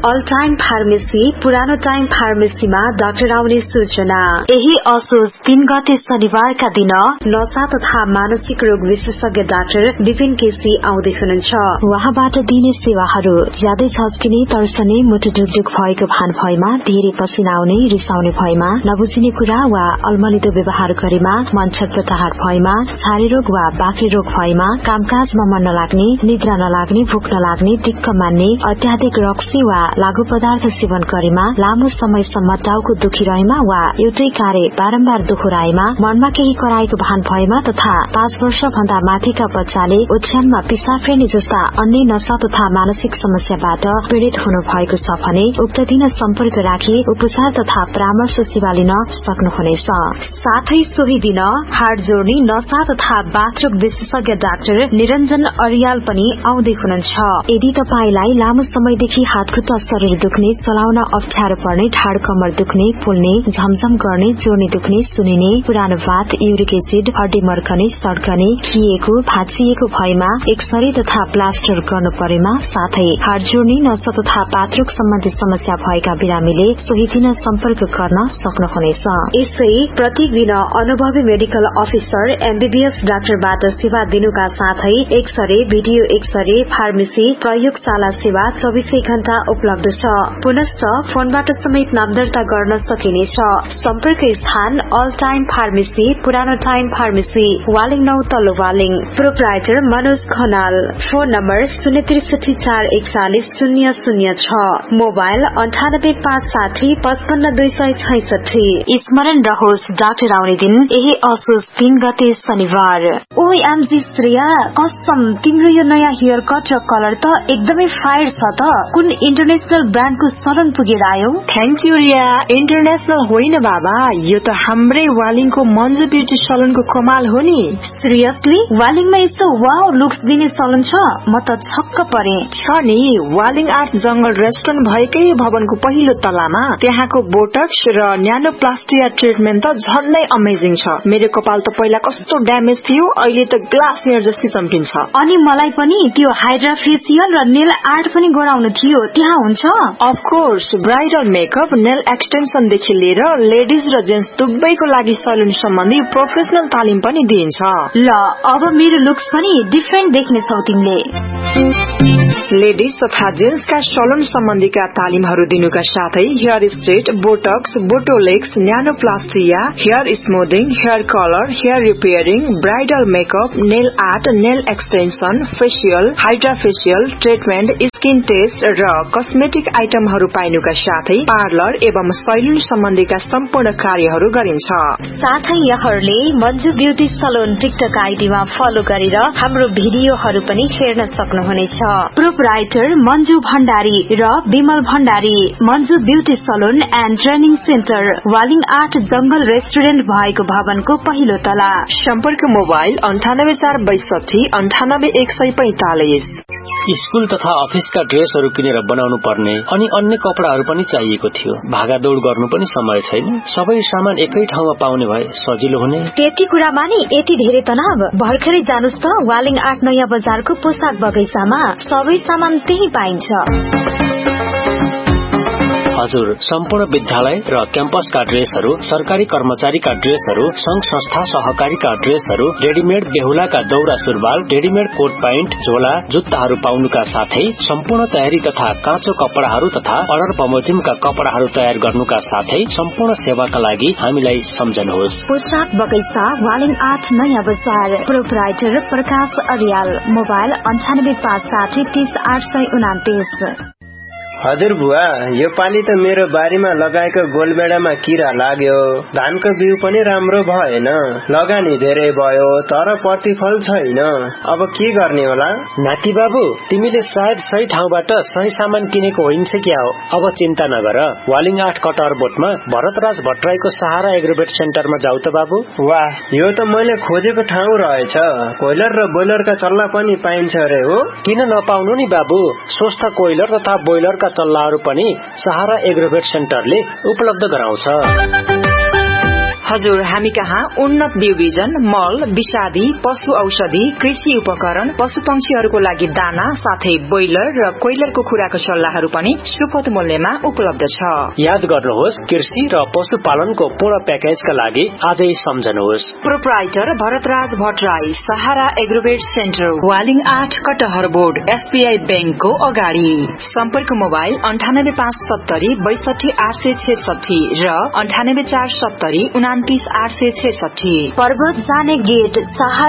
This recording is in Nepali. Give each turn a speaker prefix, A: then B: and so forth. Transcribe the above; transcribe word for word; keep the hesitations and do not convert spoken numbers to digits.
A: अल टाइम फार्मेसी पुरानो टाइम फार्मेसीमा डाक्टर आउने सूचना। यही असोज तीन गते शनिबारका दिन नशा तथा मानसिक रोग विशेषज्ञ डाक्टर विपिन केसी आउँदै हुनुहुन्छ। वहाँबाट दिने सेवाहरू ज्यादै झस्किने, तर्सने, मुटु ढुकढुक भएको भान भएमा, धेरै पसिना आउने, रिसाउने भएमा, नबुझिने कुरा वा अल्मलिदो व्यवहार गरेमा, मन छटपटाहट भएमा, छारे रोग वा बाक्रे रोग भएमा, कामकाजमा मन नलाग्ने, निद्रा नलाग्ने, भूख नलाग्ने, दिक्क मान्ने, अत्याधिक रक्सी वा लागू पदार्थ सेवन गरेमा, लामो समयसम्म टाउको दुखिरहेमा वा एउटै कार्य बारम्बार दोहोऱ्याएमा, मनमा केही कराएको भान भएमा तथा पाँच वर्ष भन्दा माथिका बच्चाले ओछ्यानमा पिसाब फेर्ने जस्ता अन्य नशा तथा मानसिक समस्याबाट पीड़ित हुनु भएको छ भने उक्त दिन सम्पर्क राखी उपचार तथा परामर्श सेवा लिन सक्नुहुनेछ। साथै सोही दिन हाड जोड्ने, नशा तथा बाथरोग विशेषज्ञ डाक्टर निरञ्जन अरियाल पनि आउँदै हुनुहुन्छ। यदि तपाईलाई लामो समयदेखि हातखुट्टा शरीर दुख्ने, चलाउन अप्ठ्यारो पर्ने, ढाड कमर दुख्ने, फुल्ने, झमझम गर्ने, जोड्ने दुख्ने, सुनिने, पुरानो भात, युरिक एसिड, हड्डी मर्कने, सड्कने, खिएको, भाँचिएको भएमा एक्सरे तथा प्लास्टर गर्नु परेमा, साथै हाड जोड्ने, नशा तथा बाथरोग सम्बन्धी समस्या भएका बिरामीले सोही दिन सम्पर्क गर्न सक्नुहुनेछ। यसै प्रत्येक दिन अनुभवी मेडिकल अफिसर एमबीबीएस डाक्टरबाट सेवा दिनुका साथै एक्सरे, भिडियो एक्सरे, फार्मेसी, प्रयोगशाला सेवा चौबीसै घण्टा उपलब्ध छ। पुनश्च फोनबाट समेत नाम दर्ता गर्न सकिनेछ। सम्पर्क स्थान अल टाइम फार्मेसी पुरानो टाइम फार्मेसी, वालिङ नौ तल्लो Waling. Proprietor Manoj Khanal. Phone number शून्य त्रिसठी चार एकचालिस शून्य शून्य छ। मोबाइल अन्ठानब्बे पाँच साठी पचपन्न दुई सय छैसठी। स्मरण रहोस् डाक्टर आउने दिन यही असोज तीन गते शनिबार। ओ एमजी श्रेया, कसम तिम्रो यो नयाँ हेयर कट र कलर त एकदमै फायर छ त। कुन इन्टरनेशनल ब्रान्डको सलन पुगेर आयो?
B: Thank you Riya. इन्टरनेशनल होइन बाबा, यो त हाम्रै वालिङको मन्जु ब्युटी सलनको कमाल हो नि।
A: सिरियसली? वालिङमा यस्तो वाउ लुक्स दिने सलन छ? म त छक्क परे।
B: छ नि, वालिङ आर्ट जंगल रेस्टुरेन्ट भएकै भवनको पहिलो तलामा। त्यहाँको बोटक्स र न्यानोप्लास्टिया ट्रिटमेन्ट त झन्डै अमेजिङ छ। मेरो कपाल त पहिला कस्तो ड्यामेज थियो, अहिले त ग्लास हेयर जस्तै चम्किन्छ।
A: अनि मलाई पनि त्यो हाइड्रा फेसियल र नेल आर्ट पनि गराउनु थियो, त्यहाँ हुन्छ?
B: Of course, bridal makeup, nail extension देखि लिएर लेडिज र जेन्ट्स दुवैको लागि सलुन सम्बन्धी प्रोफेसनल तालिम पनि दिइन्छ।
A: ल, अब मेरो लुक्स पनि डिफरेन्ट देख्नेछौ तिमीले।
B: लेडिज तथा जेन्ट्सका सलुन सम्बन्धीका तालिमहरू दिनुका साथै hair straight, Botox, बोटोलेक्स, न्यानोप्लास्टिया, hair स्मुथिङ, hair colour, hair repairing, bridal makeup, nail art, nail extension, facial, hydra facial treatment, skin test र कस्मेटिक आइटमहरू पाइनुका साथै पार्लर एवं सैलुन सम्बन्धीका सम्पूर्ण कार्यहरू गरिन्छ।
A: साथै यहाँहरूले Manju beauty Salon TikTok आइडीमा follow गरेर हाम्रो भिडियोहरू पनि हेर्न सक्नुहुनेछ। प्रोप्राइटर मन्जु भण्डारी र Bimal Bhandari. Manju beauty Salon and training centre, Waling art जंगल रेस्टुरेन्ट भएको भवनको पहिलो तला।
B: सम्पर्क मोबाइल अन्ठानब्बे चार बैसठी अन्ठानब्बे एक सय पैंतालिस।
C: स्कूल तथा अफिसका ड्रेसहरू किनेर बनाउनु पर्ने अनि अन्य कपडाहरू पनि चाहिएको थियो। भागादौड़ गर्नु पनि समय छैन। सबै सामान एकै ठाउँमा पाउने भए सजिलो हुने।
A: त्यति कुरामा नि यति धेरै तनाव? भर्खरै जानुस् त वालिङ आर्ट नयाँ बजारको पोसाक बगैँचामा। सबै सामान त्यही पाइन्छ।
C: हजुर, सम्पूर्ण विद्यालय र क्याम्पसका ड्रेसहरू, सरकारी कर्मचारीका ड्रेसहरू, संघ संस्था सहकारीका ड्रेसहरू, रेडीमेड बेहुलाका दौरा सुरुवाल, रेडीमेड कोट प्यान्ट, झोला, जुत्ताहरू पाउनुका साथै सम्पूर्ण तयारी तथा काँचो कपडाहरू तथा अर्डर बमोजिमका कपडाहरू तयार गर्नुका साथै सम्पूर्ण सेवाका लागि हामीलाई सम्झनुहोस्।
A: पोसाक बगैँचा, वालिङ आर्ट नयाँ बजार। प्रोप्राइटर प्रकाश अरियाल। मोबाइल अन्ठानब्बे पाँच साठी तीस आठ सय उनातिस।
D: हजुर बुवा, यो पाली त मेरो बारीमा लगाएको गोलबेडामा किरा लाग्यो। धानको बिउ पनि राम्रो भएन, लगानी धेरै भयो तर प्रतिफल छैन। अब के गर्ने होला?
C: नाति बाबु, तिमीले सायद सही ठाउँबाट सही सामान किनेको होइन्छ क्या हो। अब चिन्ता नगर, वालिङ आर्ट कटर बोटमा भरतराज भट्टराईको सहारा एग्रोवेट सेन्टरमा जाऊ त बाबु।
D: वाह, यो त मैले खोजेको ठाउँ रहेछ। कोइलर र बोइलरका चल्ला पनि पाइन्छ रे हो?
C: किन नपाउनु नि बाबु, स्वस्थ कोइलर तथा बोइलरका चल्लाहरू पनि सहारा एग्रोवेट सेन्टरले उपलब्ध गराउँछ।
B: हजुर, हामी कहाँ उन्नत बिउ बिजन, मल, विषादी, पशु औषधि, कृषि उपकरण, पशु पंक्षीहरूको लागि दाना साथै ब्रोइलर र कोइलरको खुराको सल्लाहहरू पनि सुपथ मूल्यमा उपलब्ध छ।
C: याद गर्नुहोस्, कृषि र पशुपालनको पूर्ण प्याकेजका लागि आजै सम्झनुहोस्।
B: प्रोप्राइटर भरतराज भट्टराई, सहारा एग्रोवेट सेन्टर, वालिङ आठ कटहर बोर्ड, एसबीआई बैंकको अगाडि। सम्पर्क मोबाइल अन्ठानब्बे पाँच सत्तरी बैसठी आठ सय छेसठी र अन्ठानब्बे चार सत्तरी उनातिस आठ सय छेसठी।
A: पर्वत जाने गेट सहारा